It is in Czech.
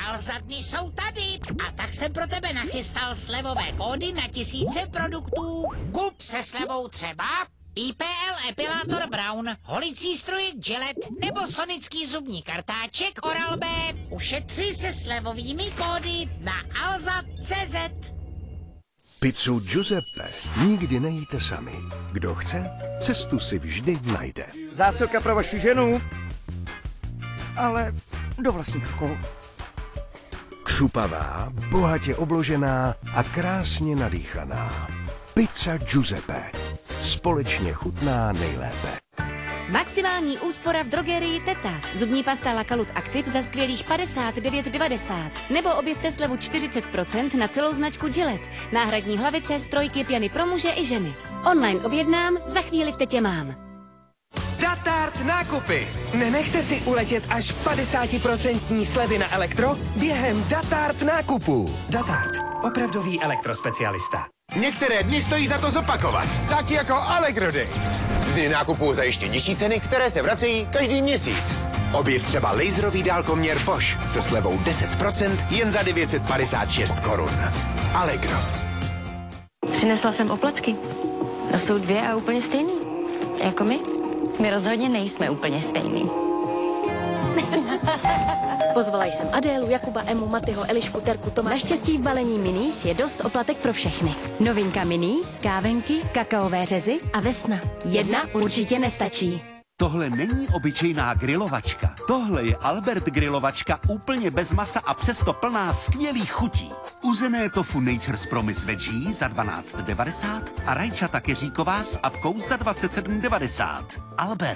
Alza dny jsou tady. A tak jsem pro tebe nachystal slevové kódy na tisíce produktů. Kup se slevou třeba IPL epilátor Brown, holicí strojek Gillette nebo sonický zubní kartáček Oral-B. Ušetři se slevovými kódy na alza.cz. Pizzu Giuseppe nikdy nejíte sami. Kdo chce, cestu si vždy najde. Zásilka pro vaši ženu, ale do vlastních rukou. Křupavá, bohatě obložená a krásně nadýchaná. Pizza Giuseppe. Společně chutná nejlépe. Maximální úspora v drogerii Teta. Zubní pasta Lakalut Active za skvělých 59,90. Nebo objevte slevu 40% na celou značku Gillette. Náhradní hlavice, strojky, pěny pro muže i ženy. Online objednám, za chvíli v Tetě mám. Datart nákupy. Nenechte si uletět až 50% slevy na elektro během Datart nákupů. Datart. Opravdový elektrospecialista. Některé dny stojí za to zopakovat. Tak jako Allegro Days. Dny nákupů za ještě nižší ceny, které se vracejí každý měsíc. Objev třeba laserový dálkoměr Bosch se slevou 10% jen za 956 korun. Allegro. Přinesla jsem oplatky. To jsou dvě a úplně stejný. Jako my. My rozhodně nejsme úplně stejný. Pozvala jsem Adélu, Jakuba, Emu, Matyho, Elišku, Terku, Tomáš. Naštěstí v balení Minis je dost oplatek pro všechny. Novinka Minis, kávenky, kakaové řezy a vesna. Jedna určitě nestačí. Tohle není obyčejná grilovačka. Tohle je Albert grilovačka úplně bez masa a přesto plná skvělých chutí. Uzené tofu Nature's Promise Veggie za 12,90 a rajčata keříková s apkou za 27,90. Albert.